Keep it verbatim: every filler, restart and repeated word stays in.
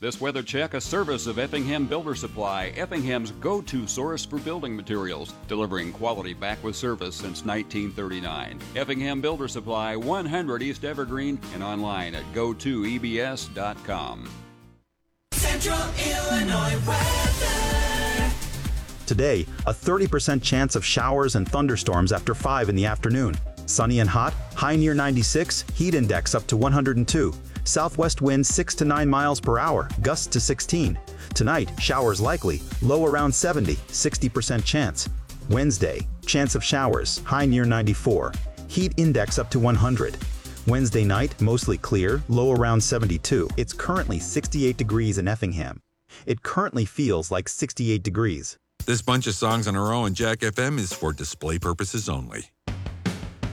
This weather check, a service of Effingham Builder Supply, Effingham's go-to source for building materials, delivering quality back with service since nineteen thirty-nine. Effingham Builder Supply, one hundred East Evergreen, and online at go to e b s dot com. Central Illinois weather. Today, a thirty percent chance of showers and thunderstorms after five in the afternoon. Sunny and hot, high near ninety-six, heat index up to one hundred two. Southwest winds six to nine miles per hour, gusts to sixteen. Tonight, showers likely, low around seventy, sixty percent chance. Wednesday, chance of showers, high near ninety-four. Heat index up to one hundred. Wednesday night, mostly clear, low around seventy-two. It's currently sixty-eight degrees in Effingham. It currently feels like sixty-eight degrees. This bunch of songs on our own Jack F M is for display purposes only.